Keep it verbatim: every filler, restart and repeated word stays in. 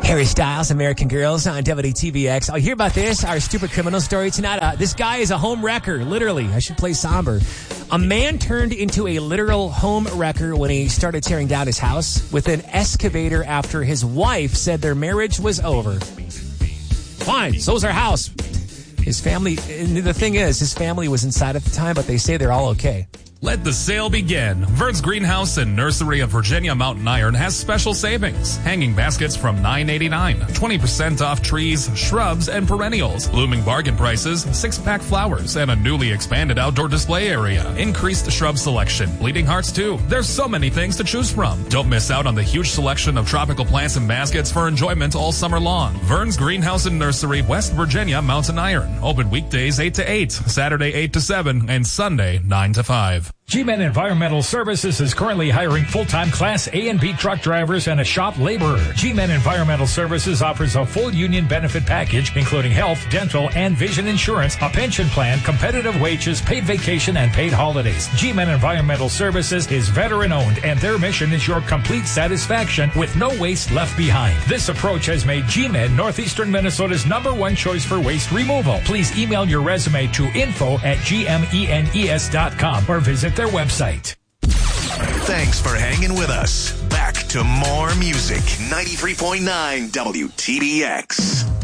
Harry Styles, American Girls on W T B X. I'll hear about this, our stupid criminal story tonight. Uh, this guy is a home wrecker, literally. I should play somber. A man turned into a literal home wrecker when he started tearing down his house with an excavator after his wife said their marriage was over. Fine, so's our house. His family, and the thing is, his family was inside at the time, but they say they're all okay. Let the sale begin. Vern's Greenhouse and Nursery of Virginia Mountain Iron has special savings. Hanging baskets from nine eighty-nine. twenty percent off trees, shrubs, and perennials. Blooming bargain prices, six-pack flowers, and a newly expanded outdoor display area. Increased shrub selection. Bleeding hearts, too. There's so many things to choose from. Don't miss out on the huge selection of tropical plants and baskets for enjoyment all summer long. Vern's Greenhouse and Nursery, West Virginia Mountain Iron. Open weekdays eight to eight, Saturday eight to seven, and Sunday nine to five. G-Men Environmental Services is currently hiring full-time Class A and B truck drivers and a shop laborer. G-Men Environmental Services offers a full union benefit package, including health, dental, and vision insurance, a pension plan, competitive wages, paid vacation, and paid holidays. G-Men Environmental Services is veteran-owned, and their mission is your complete satisfaction with no waste left behind. This approach has made G-Men Northeastern Minnesota's number one choice for waste removal. Please email your resume to info at g m e n e s dot com or visit their website. Thanks for hanging with us. Back to more music. ninety-three point nine W T B X.